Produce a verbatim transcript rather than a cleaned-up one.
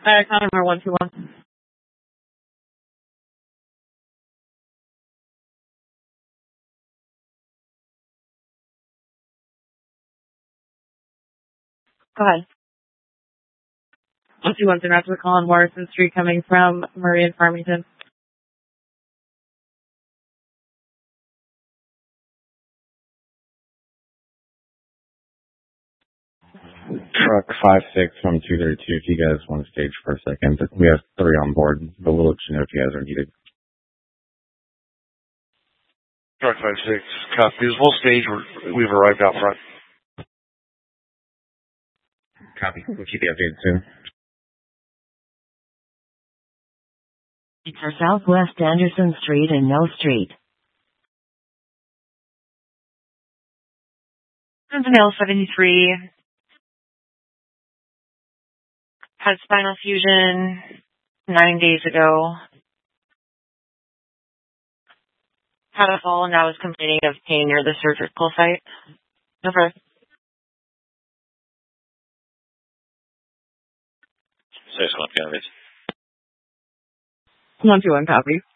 Uh, counter number one two one. Go ahead. one two one, so after the call on Morrison Street coming from Murray and Farmington. Truck five six from two thirty-two, if you guys want to stage for a second. We have three on board, but we'll let you know if you guys are needed. Truck five six, copies. We'll stage. We've arrived out front. Copy. We'll keep you updated soon. For Southwest Anderson Street and Mill Street. Sentinel seventy-three. Had spinal fusion nine days ago. Had a fall and I was complaining of pain near the surgical site. Over. six one, copy. one two one, copy.